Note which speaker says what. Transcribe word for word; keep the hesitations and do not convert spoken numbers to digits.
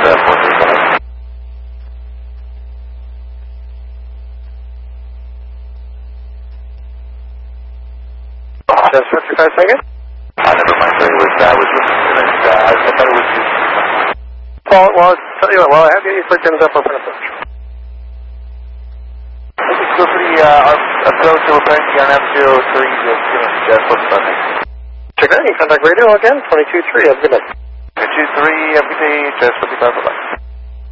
Speaker 1: uh, four three five.
Speaker 2: Just fifty-five seconds?
Speaker 1: Uh, never mind, sorry, it was, uh, was with, uh, I thought it was just...
Speaker 2: Well, well, tell you what, well, I have you put guns up on front approach.
Speaker 1: Go for the, uh, approach, we're planning to get on F zero three, just what's the button?
Speaker 2: Check that, you contact radio again, twenty-two three, have a good night.
Speaker 1: two three, every day, just fifty-five, bye-bye.